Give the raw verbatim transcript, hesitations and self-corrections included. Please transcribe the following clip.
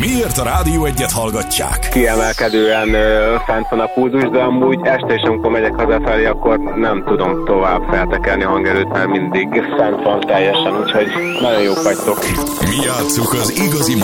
Miért a Rádió Egyet hallgatják? Kiemelkedően ö, fent van a pulzus, de amúgy este is, amikor megyek hazafelé, akkor nem tudom tovább feltekerni a hangerőt, mert mindig fent van teljesen, úgyhogy nagyon jók vagytok. Mi játsszuk az igazi